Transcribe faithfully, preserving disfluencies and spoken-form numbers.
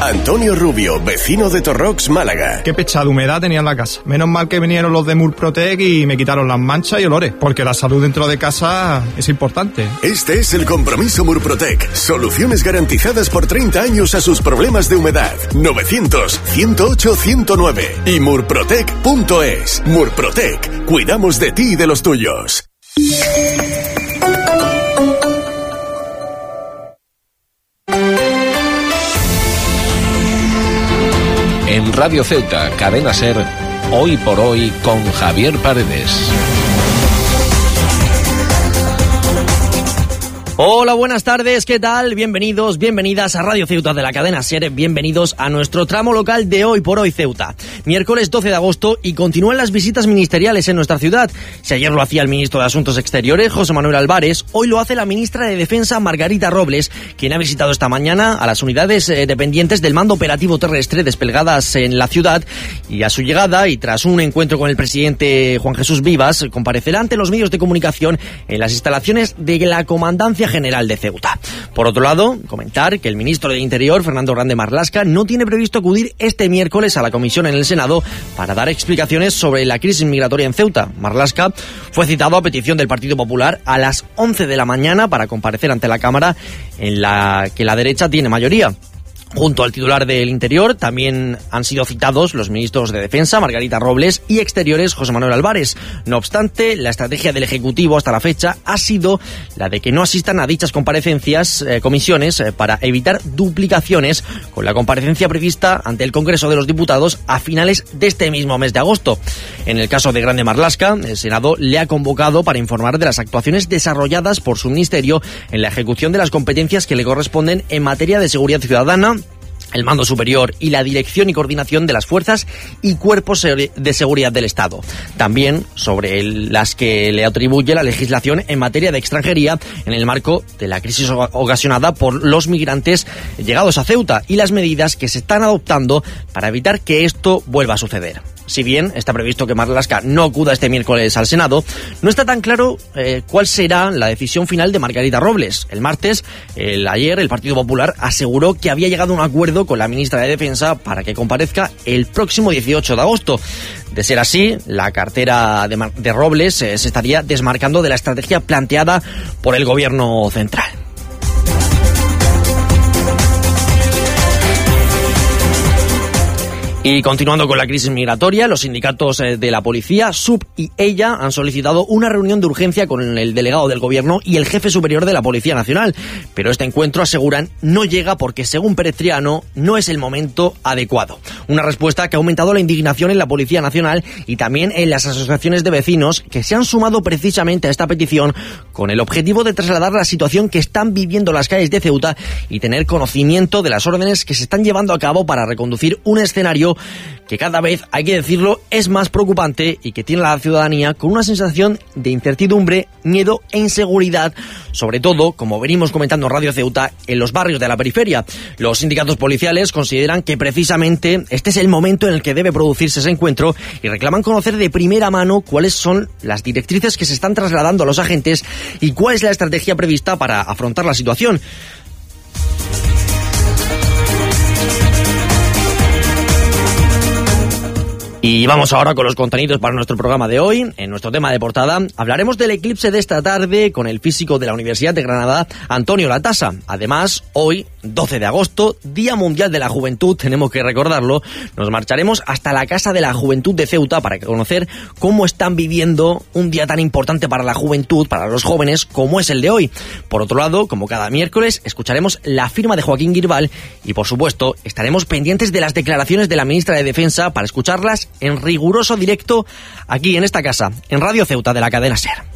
Antonio Rubio, vecino de Torrox, Málaga. Qué pechada humedad tenía en la casa. Menos mal que vinieron los de Murprotec y me quitaron las manchas y olores, porque la salud dentro de casa es importante. Este es el compromiso Murprotec. Soluciones garantizadas por treinta años a sus problemas de humedad. novecientos, ciento ocho, ciento nueve y murprotec punto es. Murprotec. Cuidamos de ti y de los tuyos. En Radio Ceuta, Cadena Ser, Hoy por Hoy con Javier Paredes. Hola, buenas tardes, ¿qué tal? Bienvenidos, bienvenidas a Radio Ceuta de la Cadena Ser, bienvenidos a nuestro tramo local de Hoy por Hoy Ceuta. Miércoles doce de agosto y continúan las visitas ministeriales en nuestra ciudad. Si ayer lo hacía el ministro de Asuntos Exteriores, José Manuel Álvarez, hoy lo hace la ministra de Defensa, Margarita Robles, quien ha visitado esta mañana a las unidades eh, dependientes del Mando Operativo Terrestre desplegadas en la ciudad, y a su llegada y tras un encuentro con el presidente Juan Jesús Vivas, comparecerá ante los medios de comunicación en las instalaciones de la Comandancia General de Ceuta. Por otro lado, comentar que el ministro de Interior, Fernando Grande Marlaska, no tiene previsto acudir este miércoles a la comisión en el Senado para dar explicaciones sobre la crisis migratoria en Ceuta. Marlaska fue citado a petición del Partido Popular a las once de la mañana para comparecer ante la Cámara, en la que la derecha tiene mayoría. Junto al titular del Interior también han sido citados los ministros de Defensa, Margarita Robles, y Exteriores, José Manuel Álvarez. No obstante, la estrategia del Ejecutivo hasta la fecha ha sido la de que no asistan a dichas comparecencias, eh, comisiones, eh, para evitar duplicaciones, con la comparecencia prevista ante el Congreso de los Diputados a finales de este mismo mes de agosto. En el caso de Grande Marlaska, el Senado le ha convocado para informar de las actuaciones desarrolladas por su ministerio en la ejecución de las competencias que le corresponden en materia de seguridad ciudadana, el mando superior y la dirección y coordinación de las fuerzas y cuerpos de seguridad del Estado. También sobre el, las que le atribuye la legislación en materia de extranjería en el marco de la crisis ocasionada por los migrantes llegados a Ceuta y las medidas que se están adoptando para evitar que esto vuelva a suceder. Si bien está previsto que Marlaska no acuda este miércoles al Senado, no está tan claro eh, cuál será la decisión final de Margarita Robles. El martes, el, ayer, el Partido Popular aseguró que había llegado a un acuerdo con la ministra de Defensa para que comparezca el próximo dieciocho de agosto. De ser así, la cartera de, Mar- de Robles eh, se estaría desmarcando de la estrategia planteada por el Gobierno central. Y continuando con la crisis migratoria, los sindicatos de la policía, S U B y ella, han solicitado una reunión de urgencia con el delegado del gobierno y el jefe superior de la Policía Nacional. Pero este encuentro, aseguran, no llega porque, según Pérez Triano, no es el momento adecuado. Una respuesta que ha aumentado la indignación en la Policía Nacional y también en las asociaciones de vecinos, que se han sumado precisamente a esta petición con el objetivo de trasladar la situación que están viviendo las calles de Ceuta y tener conocimiento de las órdenes que se están llevando a cabo para reconducir un escenario que cada vez, hay que decirlo, es más preocupante y que tiene a la ciudadanía con una sensación de incertidumbre, miedo e inseguridad, sobre todo, como venimos comentando en Radio Ceuta, en los barrios de la periferia. Los sindicatos policiales consideran que precisamente este es el momento en el que debe producirse ese encuentro y reclaman conocer de primera mano cuáles son las directrices que se están trasladando a los agentes y cuál es la estrategia prevista para afrontar la situación. Y vamos ahora con los contenidos para nuestro programa de hoy. En nuestro tema de portada hablaremos del eclipse de esta tarde con el físico de la Universidad de Granada, Antonio Latasa. Además, hoy, doce de agosto, Día Mundial de la Juventud, tenemos que recordarlo, nos marcharemos hasta la Casa de la Juventud de Ceuta para conocer cómo están viviendo un día tan importante para la juventud, para los jóvenes, como es el de hoy. Por otro lado, como cada miércoles, escucharemos la firma de Joaquín Girbal y, por supuesto, estaremos pendientes de las declaraciones de la ministra de Defensa para escucharlas en riguroso directo aquí en esta casa, en Radio Ceuta de la Cadena Ser.